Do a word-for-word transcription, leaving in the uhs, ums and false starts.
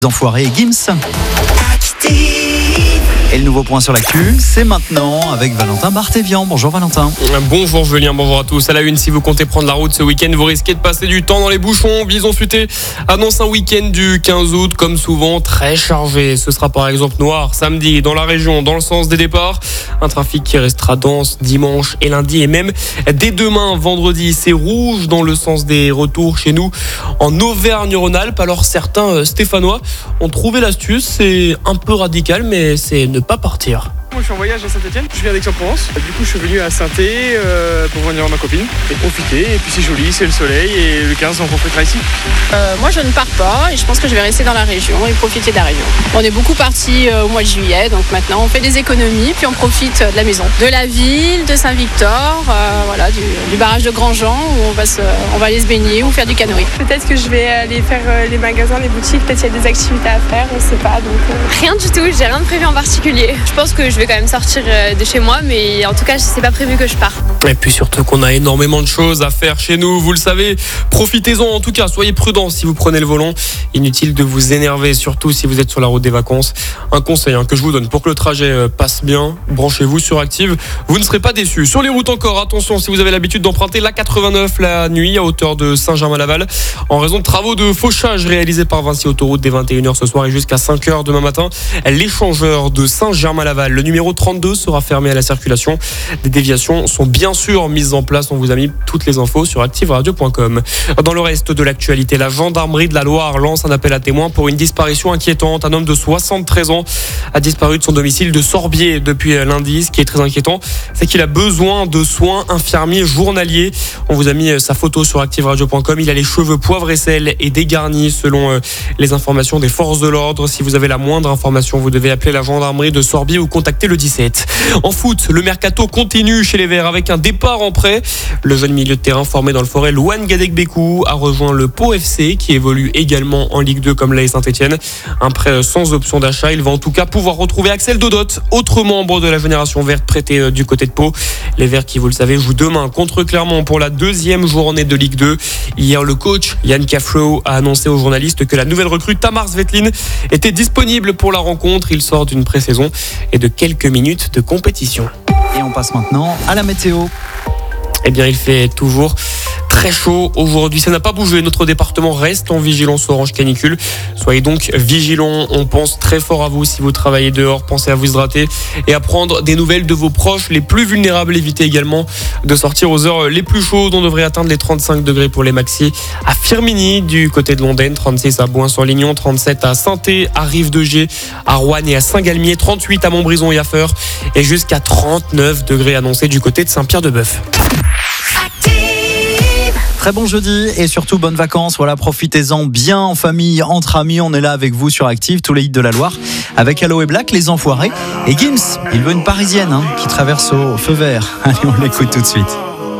Enfoirés et Gims. Et le nouveau point sur l'actu, c'est maintenant avec Valentin Barthévian. Bonjour Valentin. Bonjour Julien, bonjour à tous. À la une, si vous comptez prendre la route ce week-end, vous risquez de passer du temps dans les bouchons. Bison Futé annonce un week-end du quinze août, comme souvent, très chargé. Ce sera par exemple noir samedi dans la région, dans le sens des départs. Un trafic qui restera dense dimanche et lundi. Et même dès demain, vendredi, c'est rouge dans le sens des retours chez nous en Auvergne-Rhône-Alpes. Alors certains Stéphanois ont trouvé l'astuce. C'est un peu radical, mais c'est ne pas partir. Moi je suis en voyage à Saint-Etienne, je viens d'Aix-en-Provence. Du coup je suis venu à Saint-Étienne euh, pour venir voir ma copine et profiter. Et puis c'est joli, c'est le soleil et le quinze on profitera ici. Euh, moi je ne pars pas et je pense que je vais rester dans la région et profiter de la région. On est beaucoup partis euh, au mois de juillet, donc maintenant on fait des économies puis on profite de la maison. De la ville, de Saint-Victor, euh, voilà, du, du barrage de Grandjean où on va, se, on va aller se baigner ou faire du canoë. Peut-être que je vais aller faire euh, les magasins, les boutiques, peut-être qu'il y a des activités à faire, on ne sait pas. Donc, euh... Rien du tout, j'ai rien de prévu en particulier. Je pense que je vais quand même sortir de chez moi, mais en tout cas, c'est pas prévu que je parte. Et puis surtout qu'on a énormément de choses à faire chez nous, vous le savez. Profitez-en en tout cas, soyez prudents si vous prenez le volant. Inutile de vous énerver, surtout si vous êtes sur la route des vacances. Un conseil hein, que je vous donne pour que le trajet passe bien, branchez-vous sur Active, vous ne serez pas déçus. Sur les routes encore, attention si vous avez l'habitude d'emprunter l'A quatre-vingt-neuf la nuit à hauteur de Saint-Germain-Laval en raison de travaux de fauchage réalisés par Vinci Autoroute dès vingt et une heures ce soir et jusqu'à cinq heures demain matin. L'échangeur de Saint-Germain-Laval, le numéro trente-deux, sera fermé à la circulation. Des déviations sont bien sûr mises en place. On vous a mis toutes les infos sur active radio point com. Dans le reste de l'actualité, la gendarmerie de la Loire lance un appel à témoins pour une disparition inquiétante. Un homme de soixante-treize ans a disparu de son domicile de Sorbier depuis lundi. Ce qui est très inquiétant, c'est qu'il a besoin de soins infirmiers journaliers. On vous a mis sa photo sur active radio point com. Il a les cheveux poivre et sel et dégarnis selon les informations des forces de l'ordre. Si vous avez la moindre information, vous devez appeler la gendarmerie de Sorbier ou contacter le dix-sept. En foot, le mercato continue chez les Verts avec un départ en prêt. Le jeune milieu de terrain formé dans le Forêt, Louane Gadegbekou, a rejoint le Pau F C qui évolue également en Ligue deux comme l'A S Saint-Etienne. Un prêt sans option d'achat. Il va en tout cas pouvoir retrouver Axel Dodot, autre membre de la génération verte prêté du côté de Pau. Les Verts qui, vous le savez, jouent demain contre Clermont pour la deuxième journée de Ligue deux. Hier, le coach Yann Cafleux a annoncé aux journalistes que la nouvelle recrue Tamar Svetlin était disponible pour la rencontre. Il sort d'une pré-saison et de quelques minutes de compétition. Et on passe maintenant à la météo. Eh bien, il fait toujours très chaud aujourd'hui. Ça n'a pas bougé. Notre département reste en vigilance orange canicule. Soyez donc vigilants. On pense très fort à vous si vous travaillez dehors. Pensez à vous hydrater et à prendre des nouvelles de vos proches les plus vulnérables. Évitez également de sortir aux heures les plus chaudes. On devrait atteindre les trente-cinq degrés pour les maxi à Firminy du côté de Londaine, trente-six à Bouin-sur-Lignon, trente-sept à Sainté, à Rive-de-Gier, à Roanne et à Saint-Galmier, trente-huit à Montbrison et à Feur et jusqu'à trente-neuf degrés annoncés du côté de Saint-Pierre-de-Bœuf. Très bon jeudi et surtout bonnes vacances. Voilà, profitez-en bien en famille, entre amis. On est là avec vous sur Active, tous les hits de la Loire, avec Allo et Black, les Enfoirés. Et Gims, il veut une Parisienne hein, qui traverse au feu vert. Allez, on l'écoute tout de suite.